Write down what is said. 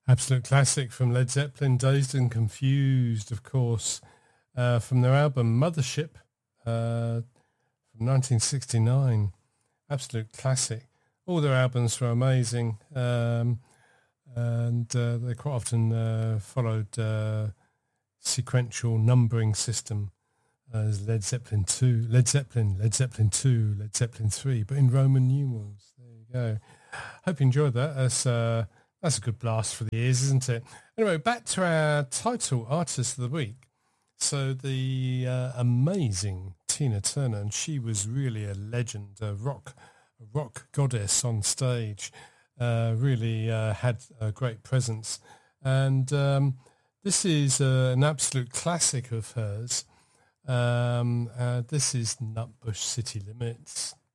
Absolute classic from Led Zeppelin, Dazed and Confused, of course, from their album Mothership from 1969. Absolute classic. All their albums were amazing, and they quite often followed sequential numbering system as Led Zeppelin 2, Led Zeppelin 2, Led Zeppelin 3, but in Roman numerals. There you go. Hope you enjoyed that. That's a good blast for the ears, isn't it? Anyway, back to our title artist of the week. So the amazing Tina Turner, and she was really a legend, a rock goddess on stage. Really had a great presence, and this is an absolute classic of hers. This is Nutbush City Limits.